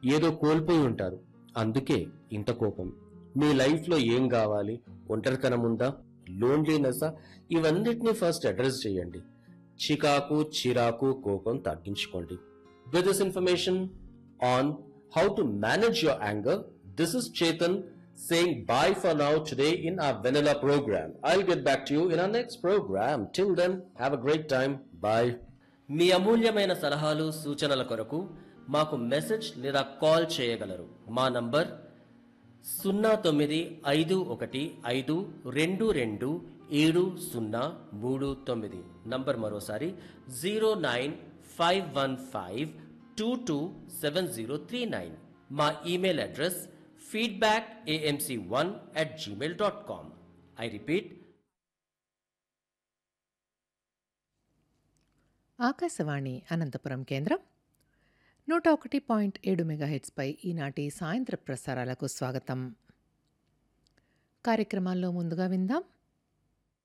ఏదో కోల్పోయి ఉంటారు. అందుకే ఇంత కోపం. మీ లైఫ్లో ఏం కావాలి? ఒంటరితనం ఉందా? లోన్లీనెస్సా? ఇవన్నిటిని ఫస్ట్ అడ్రస్ చేయండి. చికాకు, చిరాకు, కోపం తగ్గించుకోండి. With this information on how to manage your anger, this is Chetan saying bye for now today in our vanilla program. I'll get back to you in our next program. Till then, have a great time. Bye. మీ అమూల్యమైన సలహాలు సూచనల కొరకు మాకు message లేదా call చేయగలరు. మా number 0951522739. Number మరోసారి 09515227039. మా email address feedbackamc1@gmail.com. I repeat, Akashvani Anantapuram కేంద్రం 101.7 మెగాహెట్స్పై ఈనాటి సాయంత్ర ప్రసారాలకు స్వాగతం. కార్యక్రమాల్లో ముందుగా విందాం